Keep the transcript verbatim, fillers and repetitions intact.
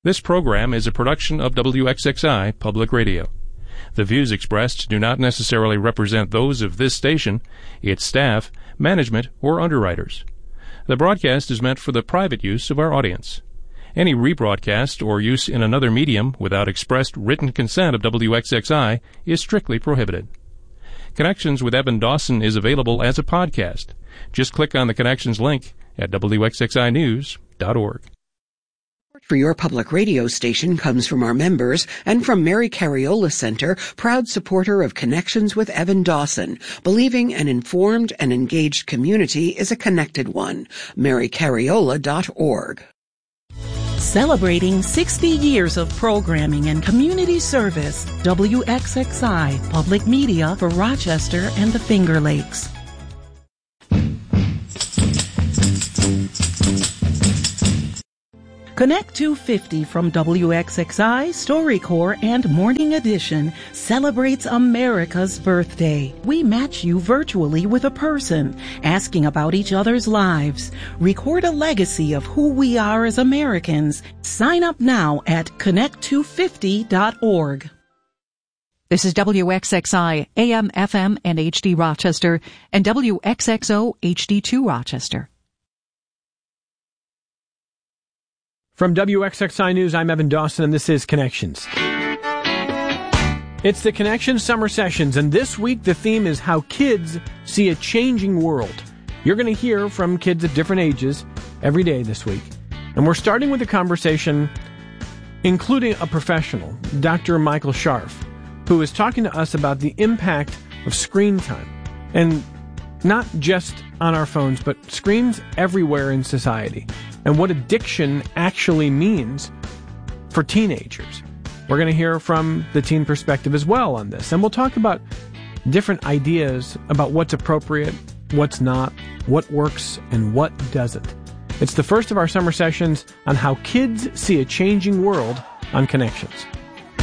This program is a production of W X X I Public Radio. The views expressed do not necessarily represent those of this station, its staff, management, or underwriters. The broadcast is meant for the private use of our audience. Any rebroadcast or use in another medium without expressed written consent of W X X I is strictly prohibited. Connections with Evan Dawson is available as a podcast. Just click on the Connections link at W X X I news dot org. For your public radio station comes from our members and from Mary Cariola Center, proud supporter of Connections with Evan Dawson, believing an informed and engaged community is a connected one. mary cariola dot org. Celebrating sixty years of programming and community service, W X X I, public media for Rochester and the Finger Lakes. Connect two fifty from W X X I, StoryCorps, and Morning Edition celebrates America's birthday. We match you virtually with a person, asking about each other's lives. Record a legacy of who we are as Americans. Sign up now at connect two fifty dot org. This is W X X I, A M, F M, and H D Rochester, and W X X O, H D two Rochester. From W X X I News, I'm Evan Dawson, and this is Connections. It's the Connections Summer Sessions, and this week the theme is how kids see a changing world. You're going to hear from kids at different ages every day this week. And we're starting with a conversation including a professional, Doctor Michael Scharf, who is talking to us about the impact of screen time. And not just on our phones, but screens everywhere in society, and what addiction actually means for teenagers. We're going to hear from the teen perspective as well on this, and we'll talk about different ideas about what's appropriate, what's not, what works, and what doesn't. It's the first of our summer sessions on how kids see a changing world on Connections.